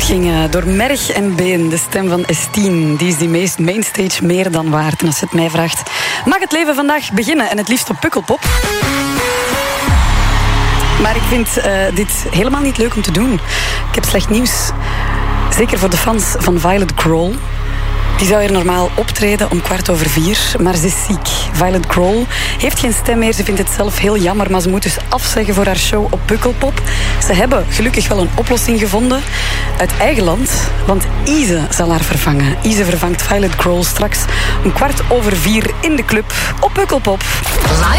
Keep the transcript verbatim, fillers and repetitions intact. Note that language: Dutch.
ging uh, door merg en been. De stem van Estine. Die is die meest mainstage meer dan waard. En als je het mij vraagt, mag het leven vandaag beginnen. En het liefst op Pukkelpop. Maar ik vind uh, dit helemaal niet leuk om te doen. Ik heb slecht nieuws. Zeker voor de fans van Violet Grohl. Die zou hier normaal optreden om kwart over vier, maar ze is ziek. Violet Grohl heeft geen stem meer. Ze vindt het zelf heel jammer, maar ze moet dus afzeggen voor haar show op Pukkelpop. Ze hebben gelukkig wel een oplossing gevonden uit eigen land, want Ise zal haar vervangen. Ise vervangt Violet Grohl straks om kwart over vier in de club op Pukkelpop. Live